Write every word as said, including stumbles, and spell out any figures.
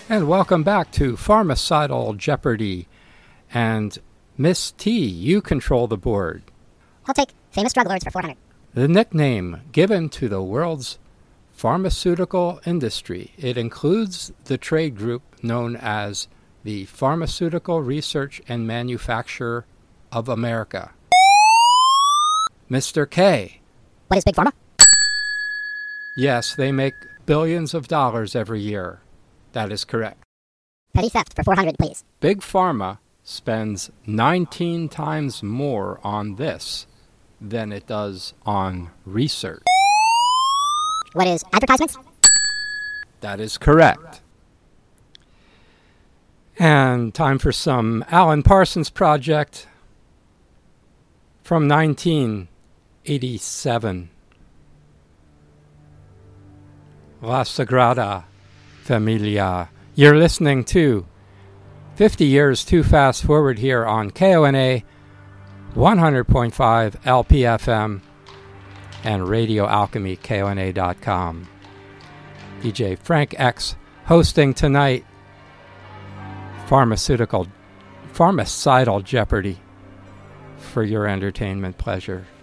And welcome back to Pharmacidal Jeopardy! And Miss T, you control the board. I'll take famous drug lords for four hundred. The nickname given to the world's pharmaceutical industry. It includes the trade group known as the Pharmaceutical Research and Manufacture of America. Mister K. What is Big Pharma? Yes, they make billions of dollars every year. That is correct. Petty theft for four hundred, please. Big Pharma spends nineteen times more on this than it does on research. What is advertisements? That is correct. And time for some Alan Parsons Project from nineteen eighty-seven. La Sagrada Familia. You're listening to fifty Years Too Fast Forward here on K O N A one hundred point five L P F M and Radio Alchemy, K O N A dot com. D J Frank X hosting tonight Pharmaceutical, Pharmacidal Jeopardy for your entertainment pleasure.